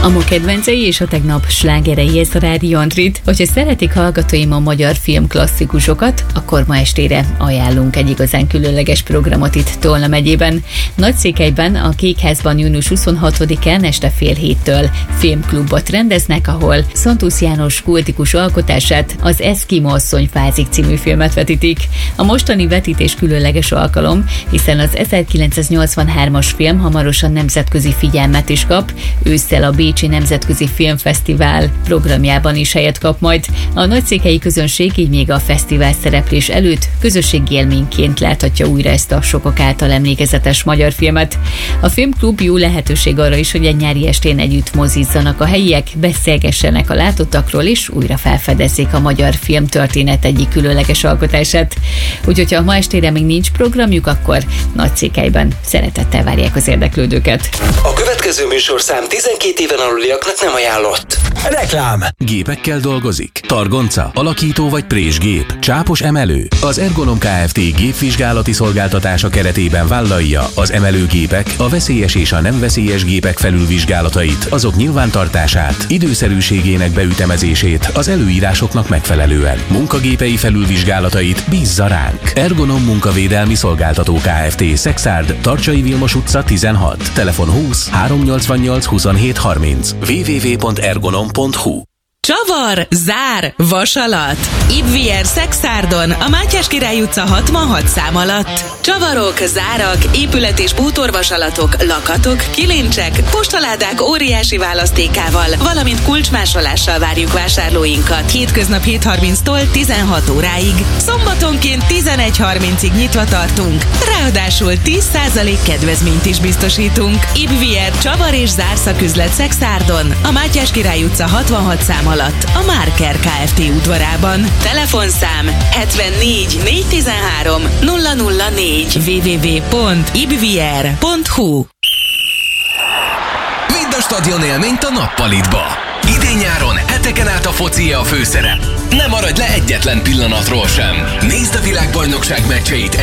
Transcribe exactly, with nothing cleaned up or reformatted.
A ma kedvencei és a tegnap slágerei, ez a Rádió Andrit. Hogyha szeretik hallgatóim a magyar filmklasszikusokat, akkor ma estére ajánlunk egy igazán különleges programot itt Tolna megyében. Nagyszékelyben, a Kékházban június huszonhatodikán este fél héttől filmklubot rendeznek, ahol Szantusz János kultikus alkotását, az Eszkimo asszony fázik című filmet vetítik. A mostani vetítés különleges alkalom, hiszen az ezerkilencszáznyolcvanhármas film hamarosan nemzetközi figyelmet is kap, ősszel a Bécsi Nemzetközi Filmfesztivál programjában is helyet kap majd. A nagyszékhelyi közönség így még a fesztivál szereplés előtt közösségi élményként láthatja újra ezt a sokak által emlékezetes magyar filmet. A filmklub jó lehetőség arra is, hogy egy nyári estén együtt mozizzanak a helyiek, beszélgessenek a látottakról és újra felfedezzék a magyar filmtörténet egyik különleges alkotását. Úgyhogy ha ma estére még nincs programjuk, akkor Nagyszékelyben szeretettel várják az érdeklődőket. A következő műsorszám tizenkét éven aluliaknak nem ajánlott. Reklám. Gépekkel dolgozik? Targonca, alakító vagy présgép, csápos emelő? Az Ergonom Kft. Gépvizsgálati szolgáltatása keretében vállalja az emelőgépek, a veszélyes és a nem veszélyes gépek felülvizsgálatait, azok nyilvántartását, időszerűségének beütemezését az előírásoknak megfelelően. Munkagépei felülvizsgálatait bízza ránk. Ergonom Munkavédelmi Szolgáltató Kft. Szexárd, Tarcsai Vilmos utca tizenhat. Telefon húsz háromszáznyolcvannyolc huszonhét harminc. double-u double-u double-u pont ergonom pont hu. Csavar, zár, vasalat. Ibvier Szexárdon, a Mátyás Király utca hatvanhat szám alatt. Csavarok, zárak, épület- és bútorvasalatok, lakatok, kilincsek, postaládák óriási választékával, valamint kulcsmásolással várjuk vásárlóinkat. Hétköznap hét harminctól tizenhat óráig. Szombatonként tizenegy harmincig nyitva tartunk. Ráadásul tíz százalék kedvezményt is biztosítunk. Ibvier Csavar és zárszaküzlet Szexárdon, a Mátyás Király utca hatvanhat szám alatt, a Márker Kft. Udvarában. Telefonszám hetvennégy négyszáztizenhárom nulla nulla négy. double-u double-u double-u pont ibvier pont hu. Vidd a stadion élményt a nappalitba. Idén-nyáron heteken át a foci a főszerep. Ne maradj le egyetlen pillanatról sem. Nézd a világbajnokság meccseit